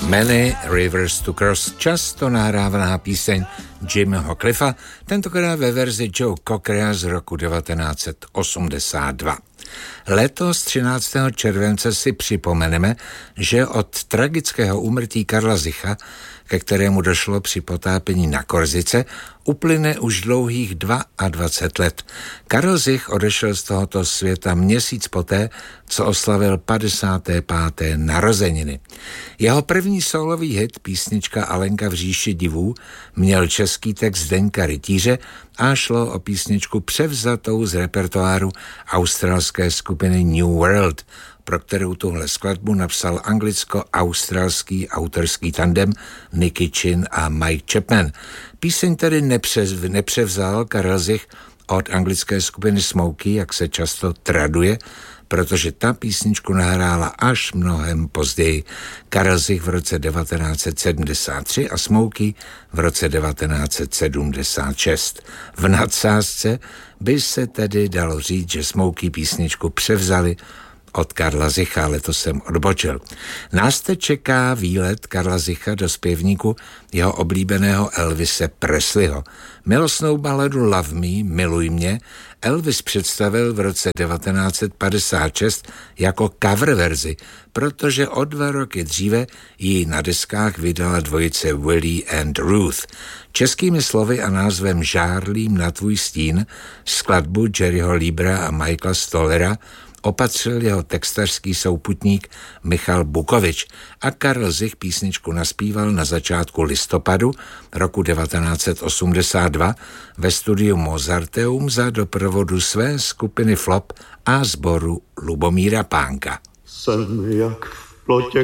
Many Rivers to Cross, často nahrávaná píseň Jimmyho Cliffa, tentokrát ve verzi Joe Cockera z roku 1982. Letos 13. července si připomeneme, že od tragického úmrtí Karla Zicha, ke kterému došlo při potápění na Korsice, uplyne už dlouhých 22 let. Karel Zich odešel z tohoto světa měsíc poté, co oslavil 55. narozeniny. Jeho první sólový hit, písnička Alenka v říši divů, měl český text Zdeňka Rytíře a šlo o písničku převzatou z repertoáru australské skupiny New World, pro kterou tuhle skladbu napsal anglicko-australský autorský tandem Nicky Chin a Mike Chapman. Píseň tedy nepřevzal Karel Zich od anglické skupiny Smokey, jak se často traduje, protože ta písničku nahrála až mnohem později. Karel Zich v roce 1973 a Smokey v roce 1976. V nadsázce by se tedy dalo říct, že Smokey písničku převzali od Karla Zicha, ale to jsem odbočil. Nás te čeká výlet Karla Zicha do zpěvníku jeho oblíbeného Elvise Presleyho. Milostnou baladu Love Me, Miluj mě, Elvis představil v roce 1956 jako cover verzi, protože o 2 roky dříve ji na deskách vydala dvojice Willie and Ruth. Českými slovy a názvem Žárlím na tvůj stín skladbu Jerryho Liebera a Michaela Stollera opatřil jeho textařský souputník Michal Bukovič a Karel Zich písničku naspíval na začátku listopadu roku 1982 ve studiu Mozarteum za doprovodu své skupiny Flop a sboru Lubomíra Pánka. Jsem jak v plotě